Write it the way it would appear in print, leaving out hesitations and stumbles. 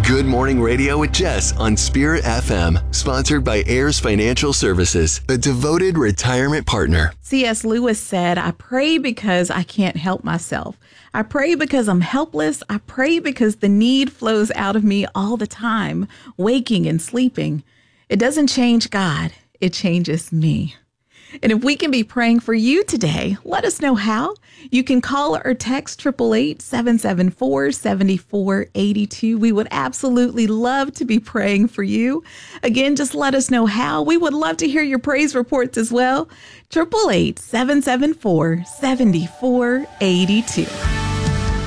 Good Morning Radio with Jess on Spirit FM, sponsored by Ayers Financial Services, a devoted retirement partner. C.S. Lewis said, I pray because I can't help myself. I pray because I'm helpless. I pray because the need flows out of me all the time, waking and sleeping. It doesn't change God. It changes me. And if we can be praying for you today, let us know how. You can call or text 888-774-7482. We would absolutely love to be praying for you. Again, just let us know how. We would love to hear your praise reports as well. 888-774-7482.